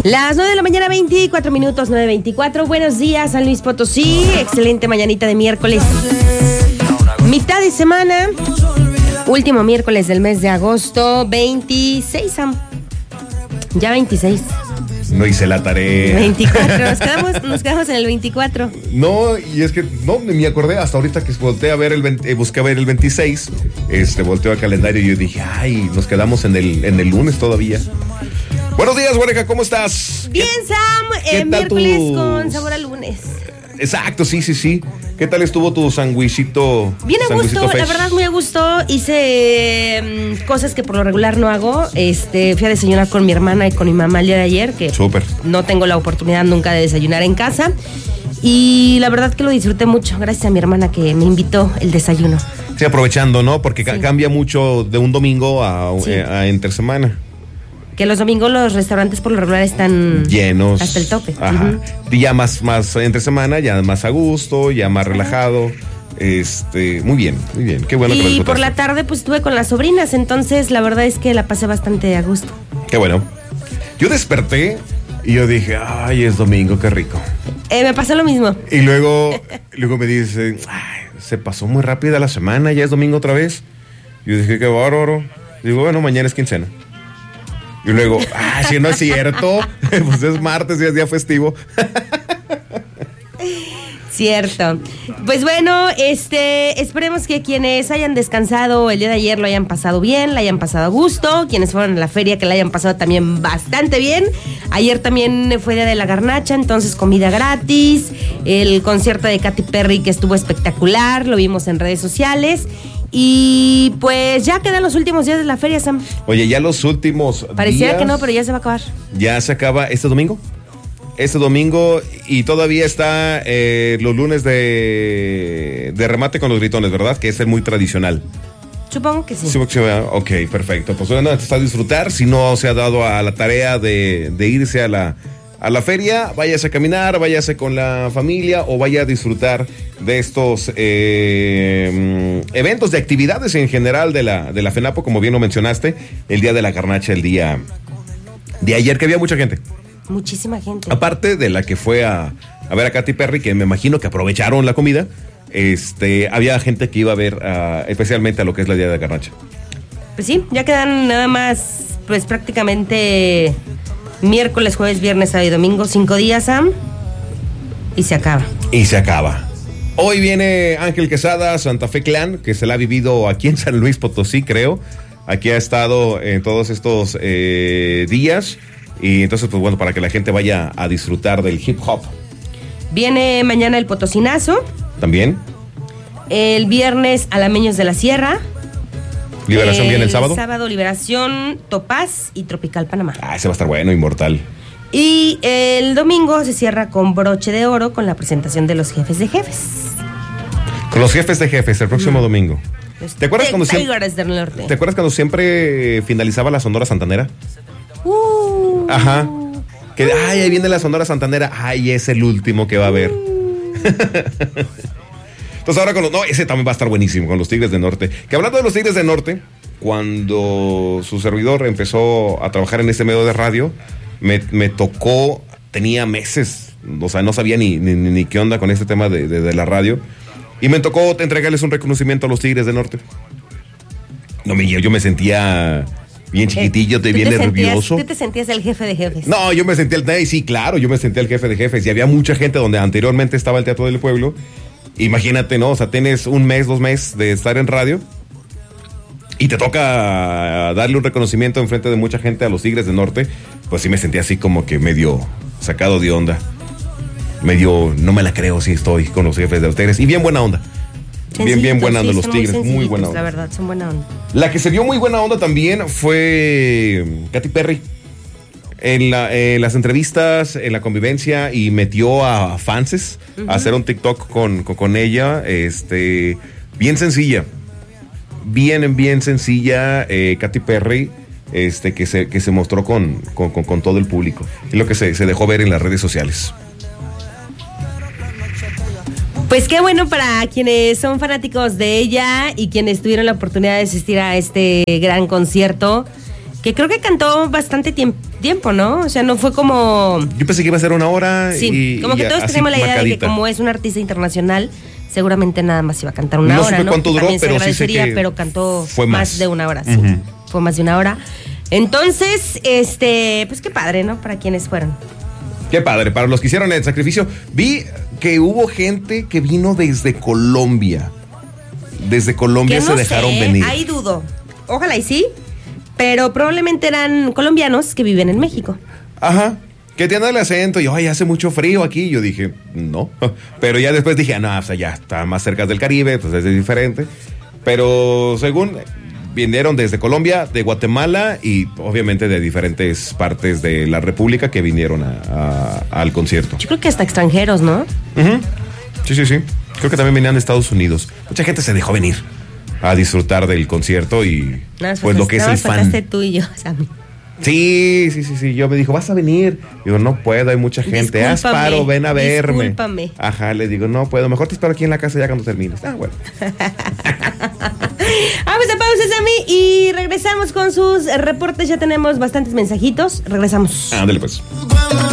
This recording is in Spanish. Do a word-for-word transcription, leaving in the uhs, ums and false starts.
Las nueve de la mañana, veinticuatro minutos, nueve veinticuatro. Buenos días, San Luis Potosí. Excelente mañanita de miércoles. Mitad de semana. Último miércoles del mes de agosto. veintiséis, Sam. Ya veintiséis. No hice la tarea. veinticuatro. Nos quedamos, nos quedamos en el veinticuatro. No, y es que no me acordé hasta ahorita que volteé a ver el veinte, eh, busqué a ver el veintiséis. Este, volteé al calendario y yo dije, ay, nos quedamos en el, en el lunes todavía. Buenos días, Güereja, ¿cómo estás? Bien, Sam. Eh, miércoles tu... con sabor a lunes. Exacto, sí, sí, sí. ¿Qué tal estuvo tu sandwichito? Bien a gusto, la verdad muy a gusto. Hice um, cosas que por lo regular no hago. Este, fui a desayunar con mi hermana y con mi mamá el día de ayer, que Súper. No tengo la oportunidad nunca de desayunar en casa. Y la verdad que lo disfruté mucho, gracias a mi hermana que me invitó el desayuno. Sí, aprovechando, ¿no? Porque sí. cambia mucho de un domingo a, sí. a, a entre semana. Que los domingos los restaurantes por lo regular están llenos hasta el tope. Ajá. Uh-huh. Y ya más, más entre semana, ya más a gusto, ya más relajado. Este, muy bien, muy bien. Qué bueno y que lo disfrutaste. Por la tarde pues estuve con las sobrinas, entonces la verdad es que la pasé bastante a gusto. Qué bueno. Yo desperté y yo dije, ay, es domingo, qué rico. Eh, me pasó lo mismo. Y luego, luego me dice, ay, se pasó muy rápida la semana, ya es domingo otra vez. Yo dije, qué bárbaro. Digo, bueno, mañana es quincena. Y luego, ah, si no es cierto, pues es martes y es día festivo. Cierto. Pues bueno, este, esperemos que quienes hayan descansado el día de ayer lo hayan pasado bien, la hayan pasado a gusto. Quienes fueron a la feria que la hayan pasado también bastante bien. Ayer también fue día de la garnacha, entonces comida gratis. El concierto de Katy Perry que estuvo espectacular, lo vimos en redes sociales. Y pues ya quedan los últimos días de la feria, Sam. Oye, ya los últimos Pareciera días, que no, pero ya se va a acabar. Ya se acaba este domingo. Este domingo y todavía está eh, los lunes de, de remate con los gritones, ¿verdad? Que es el muy tradicional. Supongo que sí. Sí, ok, perfecto. Pues bueno, está a disfrutar. Si no se ha dado a la tarea de, de irse a la, a la feria, váyase a caminar, váyase con la familia o vaya a disfrutar de estos eh, eventos, de actividades en general de la, de la FENAPO, como bien lo mencionaste, el día de la garnacha, el día de ayer, que había mucha gente. Muchísima gente. Aparte de la que fue a, a ver a Katy Perry, que me imagino que aprovecharon la comida, este, había gente que iba a ver uh, especialmente a lo que es la día de la garnacha. Pues sí, ya quedan nada más, pues prácticamente miércoles, jueves, viernes, sábado y domingo, cinco días, Sam, y se acaba. Y se acaba. Hoy viene Ángel Quesada, Santa Fe Clan, que se la ha vivido aquí en San Luis Potosí, creo. Aquí ha estado en todos estos eh, días. Y entonces, pues bueno, para que la gente vaya a disfrutar del hip hop. Viene mañana el Potosinazo. También. El viernes Alameños de la Sierra. Liberación el viene el sábado. El sábado Liberación, Topaz y Tropical Panamá. Ah, ese va a estar bueno, inmortal. Y el domingo se cierra con broche de oro con la presentación de los jefes de jefes. Con los jefes de jefes, el próximo mm. domingo. Los ¿Te acuerdas, cuando siempre, del norte. ¿Te acuerdas cuando siempre finalizaba la Sonora Santanera? Uh. Ajá. Que, ay, ahí viene la Sonora Santanera. Ay, es el último que va a haber. Uh. Entonces ahora con los... No, ese también va a estar buenísimo, con los Tigres del Norte. Que hablando de los Tigres del Norte, cuando su servidor empezó a trabajar en este medio de radio, me, me tocó, tenía meses, o sea, no sabía ni, ni, ni qué onda con este tema de, de, de la radio, y me tocó entregarles un reconocimiento a los Tigres del Norte. No, me, yo me sentía... bien chiquitillo, te bien nervioso. ¿Tú te sentías el jefe de jefes? No, yo me sentía el... Sí, claro, yo me sentía el jefe de jefes. Y había mucha gente donde anteriormente estaba el Teatro del Pueblo. Imagínate, ¿no? O sea, tienes un mes, dos meses de estar en radio y te toca darle un reconocimiento enfrente de mucha gente a los Tigres del Norte. Pues sí me sentía así como que medio sacado de onda. Medio, no me la creo si estoy con los jefes de los Tigres. Y bien buena onda. Bien, bien buena onda, sí, los Tigres, muy, muy buena onda. La verdad, son buena onda. La que se vio muy buena onda también fue Katy Perry. En, la, en las entrevistas, en la convivencia, y metió a fanses uh-huh. a hacer un TikTok con, con, con ella. Este, bien sencilla. Bien, bien sencilla, eh, Katy Perry, este, que se, que se mostró con, con, con, con todo el público. Es lo que se, se dejó ver en las redes sociales. Pues qué bueno para quienes son fanáticos de ella y quienes tuvieron la oportunidad de asistir a este gran concierto. Que creo que cantó bastante tiemp- tiempo, ¿no? O sea, no fue como... Yo pensé que iba a ser una hora. Sí, y, como que y todos así, tenemos la idea marcadita. de que como es un artista internacional, seguramente nada más iba a cantar una No hora, supe ¿no? cuánto Que duró, también se pero sí sé agradecería, que pero cantó fue más. más. de una hora, sí. Ujú. Fue más de una hora. Entonces, este, pues qué padre, ¿no? Para quienes fueron. Qué padre, para los que hicieron el sacrificio. Vi que hubo gente que vino desde Colombia. Desde Colombia Que se no dejaron sé, venir. ahí dudo. Ojalá y sí, pero probablemente eran colombianos que viven en México. Ajá. Que tiene el acento. Y ay, hace mucho frío aquí. Yo dije, no. Pero ya después dije, ah, no, o sea, ya está más cerca del Caribe, entonces es diferente. Pero según vinieron desde Colombia, de Guatemala y obviamente de diferentes partes de la República que vinieron a- a- al concierto. Yo creo que hasta extranjeros, ¿no? Ujú. Sí, sí, sí. Creo que también venían de Estados Unidos. Mucha gente se dejó venir a disfrutar del concierto y Nada más pues lo faltaste- que es nada el más fan. faltaste tú y yo, Sammy. Sí, sí, sí, sí. Yo me dijo, ¿vas a venir? Digo, no puedo, hay mucha gente. Haz Discúlpame, paro, ven a verme. discúlpame. Ajá, le digo, no puedo. Mejor te espero aquí en la casa ya cuando termines. Ah, bueno. Vamos a pausa, Sammy, y regresamos con sus reportes. Ya tenemos bastantes mensajitos. Regresamos. Ándale, pues.